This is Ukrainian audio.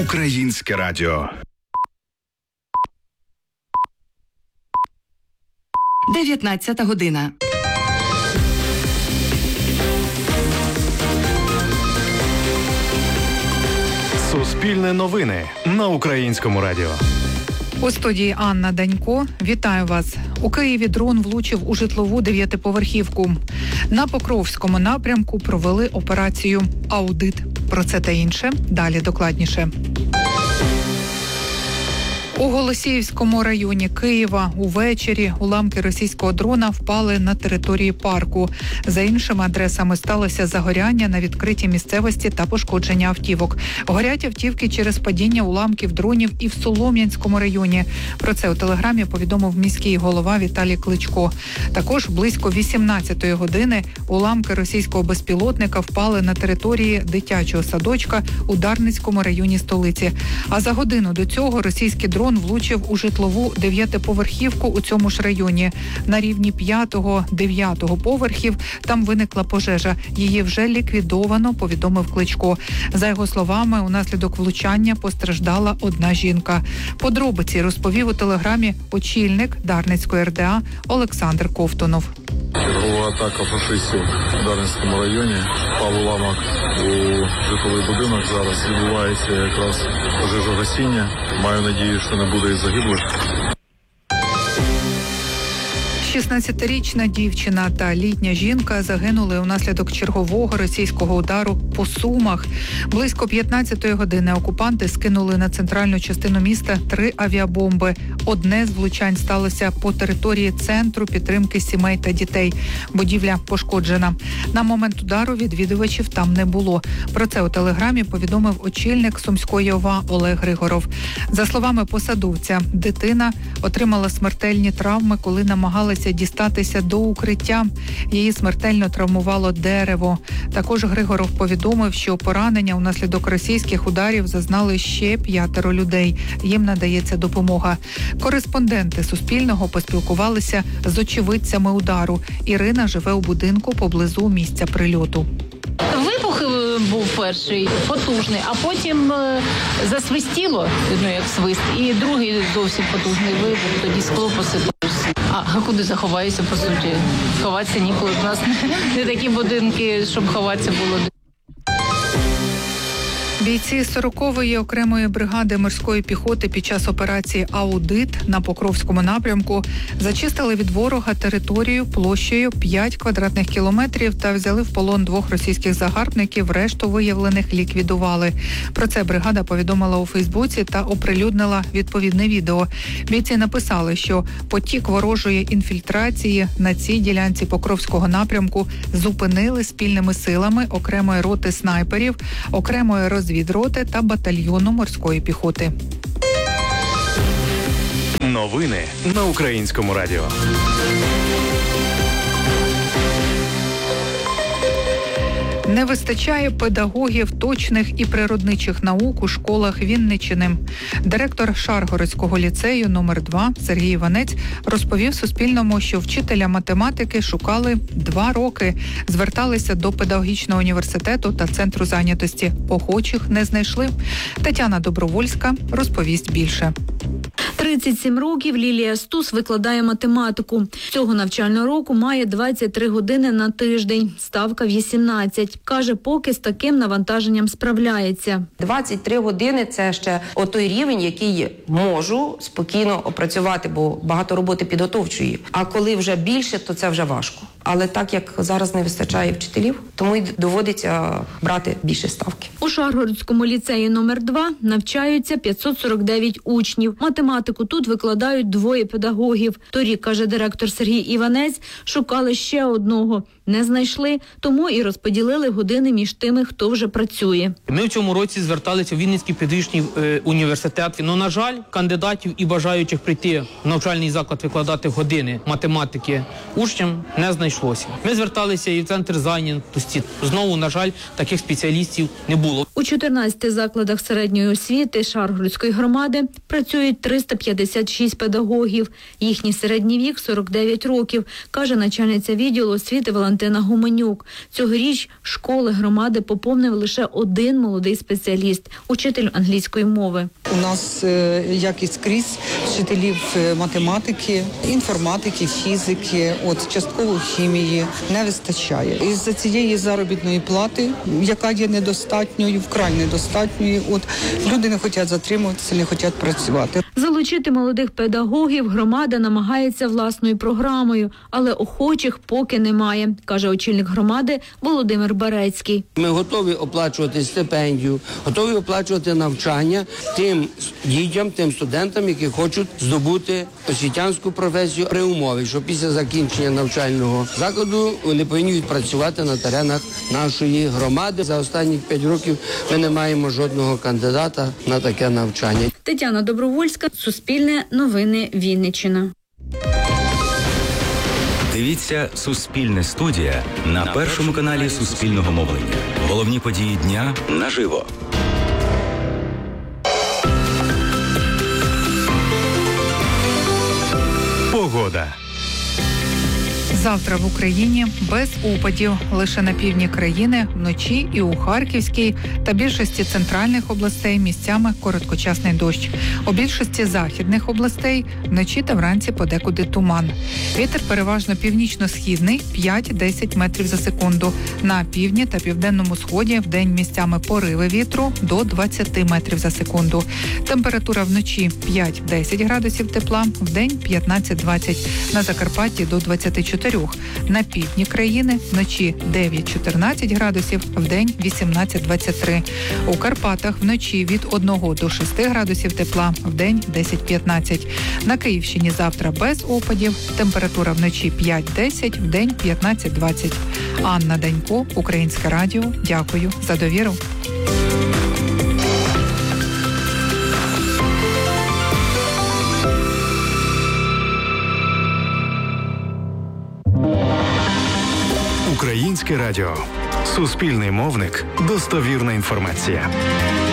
Українське радіо. 19 година. Суспільне новини на Українському радіо. У студії Анна Данько. Вітаю вас. У Києві дрон влучив у житлову 9-поверхівку. На Покровському напрямку провели операцію «Аудит». Про це та інше далі докладніше. У Голосіївському районі Києва увечері уламки російського дрона впали на території парку. За іншими адресами сталося загоряння на відкритій місцевості та пошкодження автівок. Горять автівки через падіння уламків дронів і в Солом'янському районі. Про це у телеграмі повідомив міський голова Віталій Кличко. Також близько 18-ї години уламки російського безпілотника впали на території дитячого садочка у Дарницькому районі столиці. А за годину до цього російський дрон влучив у житлову 9-поверхівку у цьому ж районі. На рівні 5-9 поверхів там виникла пожежа. Її вже ліквідовано, повідомив Кличко. За його словами, унаслідок влучання постраждала одна жінка. Подробиці розповів у телеграмі очільник Дарницької РДА Олександр Ковтунов. Чергова атака фашистів у Дарницькому районі. Впав уламок у житловий будинок. Зараз відбувається якраз пожежогасіння. Маю надію, що не буде і загиблих. 16-річна дівчина та літня жінка загинули унаслідок чергового російського удару по Сумах. Близько 15-ї години окупанти скинули на центральну частину міста 3 авіабомби. Одне з влучань сталося по території центру підтримки сімей та дітей. Будівля пошкоджена. На момент удару відвідувачів там не було. Про це у телеграмі повідомив очільник Сумської ОВА Олег Григоров. За словами посадовця, дитина отримала смертельні травми, коли намагалася дістатися до укриття. Її смертельно травмувало дерево. Також Григоров повідомив, що поранення унаслідок російських ударів зазнали ще 5 людей. Їм надається допомога. Кореспонденти Суспільного поспілкувалися з очевидцями удару. Ірина живе у будинку поблизу місця прильоту. Вибух був перший, потужний, а потім засвистіло, як свист, і другий зовсім потужний вибух, тоді скло посипалося. А куди заховаюся, по суті? Ховатися ніколи. У нас не такі будинки, щоб ховатися було. Бійці 40-ї окремої бригади морської піхоти під час операції «Аудит» на Покровському напрямку зачистили від ворога територію площею 5 квадратних кілометрів та взяли в полон 2 російських загарбників, решту виявлених ліквідували. Про це бригада повідомила у Фейсбуці та оприлюднила відповідне відео. Бійці написали, що потік ворожої інфільтрації на цій ділянці Покровського напрямку зупинили спільними силами окремої роти снайперів, окремої розвідроти та батальйону морської піхоти. Новини на Українському радіо. Не вистачає педагогів точних і природничих наук у школах Вінниччини. Директор Шаргородського ліцею номер 2 Сергій Іванець розповів Суспільному, що вчителя математики шукали 2 роки. Зверталися до педагогічного університету та центру зайнятості. Охочих не знайшли. Тетяна Добровольська розповість більше. 37 років Лілія Стус викладає математику. Цього навчального року має 23 години на тиждень, ставка 18. Каже, поки з таким навантаженням справляється. 23 години – це ще той рівень, який можу спокійно опрацювати, бо багато роботи підготовчої. А коли вже більше, то це вже важко. Але так як зараз не вистачає вчителів, тому й доводиться брати більше ставки. У Шаргородському ліцеї номер 2 навчаються 549 учнів. Математику тут викладають 2 педагогів. Торік, каже директор Сергій Іванець, шукали ще одного. Не знайшли, тому і розподілили години між тими, хто вже працює. Ми в цьому році зверталися в Вінницький педагогічний університет. Но, на жаль, кандидатів і бажаючих прийти в навчальний заклад викладати години математики учням не знайшлося. Ми зверталися і в центр зайнятості. Знову, на жаль, таких спеціалістів не було. У 14 закладах середньої освіти Шаргородської громади працюють 356 педагогів. Їхній середній вік – 49 років, каже начальниця відділу освіти Валентина Валентина Гуменюк. Цьогоріч школи громади поповнив лише один молодий спеціаліст – учитель англійської мови. У нас, як і скрізь, вчителів математики, інформатики, фізики, частково хімії не вистачає. Із-за цієї заробітної плати, яка є недостатньою, вкрай недостатньою, люди не хочуть затримуватися, не хочуть працювати. Залучити молодих педагогів громада намагається власною програмою, але охочих поки немає, каже очільник громади Володимир Барецький. Ми готові оплачувати стипендію, готові оплачувати навчання тим дітям, тим студентам, які хочуть здобути освітянську професію при умові, що після закінчення навчального закладу вони повинні відпрацювати на теренах нашої громади. За останні 5 років ми не маємо жодного кандидата на таке навчання. Тетяна Добровольська, Суспільне новини, Вінниччина. Дивіться «Суспільне студія» на першому каналі Суспільного мовлення. Головні події дня наживо. Погода. Завтра в Україні без опадів. Лише на півдні країни вночі і у Харківській та більшості центральних областей місцями короткочасний дощ. У більшості західних областей вночі та вранці подекуди туман. Вітер переважно північно-східний 5-10 метрів за секунду. На півдні та південному сході вдень місцями пориви вітру до 20 метрів за секунду. Температура вночі 5-10 градусів тепла, вдень 15-20. На Закарпатті до 24. На півдні країни вночі 9-14 градусів, вдень 18-23. У Карпатах вночі від 1 до 6 градусів тепла, вдень 10-15. На Київщині завтра без опадів, температура вночі 5-10, вдень 15-20. Анна Данько, Українське радіо. Дякую за довіру. Українське радіо. Суспільний мовник. Достовірна інформація.